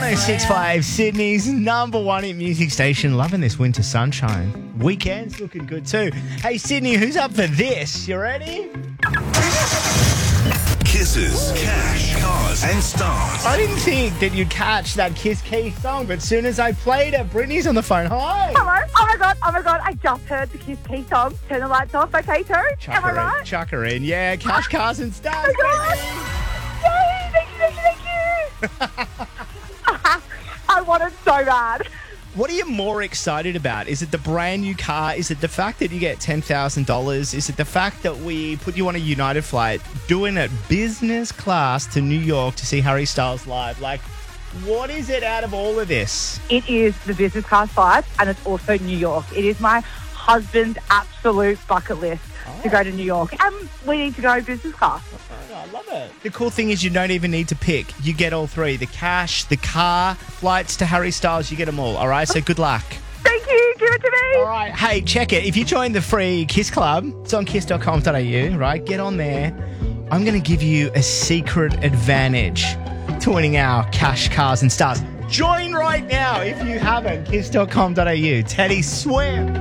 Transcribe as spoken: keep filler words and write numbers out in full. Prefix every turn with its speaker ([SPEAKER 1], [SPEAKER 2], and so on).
[SPEAKER 1] oh six point five, Sydney's number one hit music station. Loving this winter sunshine. Weekend's looking good too. Hey, Sydney, who's up for this? You ready?
[SPEAKER 2] Kisses, cash, cars, and stars.
[SPEAKER 1] I didn't think that you'd catch that Kiss Keith song, but as soon as I played it, Brittany's on the phone. Hi.
[SPEAKER 3] Hello. Oh my god. Oh my god. I just heard the Kiss Keith song. Turn the lights off by Kato.
[SPEAKER 1] Chuck
[SPEAKER 3] Am I
[SPEAKER 1] her in.
[SPEAKER 3] right?
[SPEAKER 1] Chuck her in. Yeah, cash, cars, and stars.
[SPEAKER 3] Oh my god. Yay! Thank you, thank you, thank you. I want it so bad.
[SPEAKER 1] What are you more excited about? Is it the brand new car? Is it the fact that you get ten thousand dollars? Is it the fact that we put you on a United flight, doing it business class to New York to see Harry Styles live? Like, what is it out of all of this?
[SPEAKER 3] It is the business class flight, and it's also New York. It is my husband's absolute bucket list
[SPEAKER 1] Oh.
[SPEAKER 3] to go to New York, and we need to go business class.
[SPEAKER 1] I love it. The cool thing is you don't even need to pick. You get all three. The cash, the car, flights to Harry Styles, you get them all. All right, so good luck.
[SPEAKER 3] Thank you. Give it to me.
[SPEAKER 1] All right. Hey, check it. If you join the free Kiss Club, it's on kiss dot com dot a u, right? Get on there. I'm going to give you a secret advantage to winning our cash, cars, and stars. Join right now if you haven't. kiss dot com dot a u. Teddy Swift.